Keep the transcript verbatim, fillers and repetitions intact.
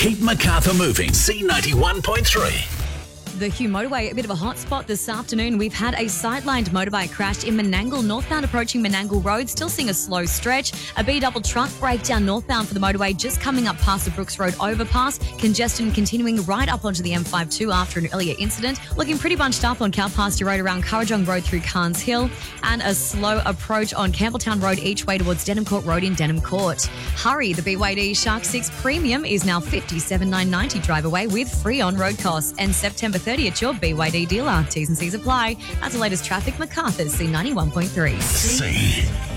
Keep Macarthur moving. C ninety-one point three. The Hugh Motorway, a bit of a hot spot this afternoon. We've had a sidelined motorbike crash in Menangle, northbound approaching Menangle Road. Still seeing a slow stretch. A B-double truck breakdown northbound for the motorway, just coming up past the Brooks Road overpass. Congestion continuing right up onto the M fifty-two after an earlier incident. Looking pretty bunched up on Cow Pasture Road around Currajong Road through Carnes Hill. And a slow approach on Campbelltown Road each way towards Denham Court Road in Denham Court. Hurry, the B Y D Shark six Premium is now fifty-seven thousand nine hundred ninety drive away with free on-road costs. And September thirtieth, your B Y D dealer. T's and C's apply. That's the latest traffic. Macarthur's C ninety-one point three. C.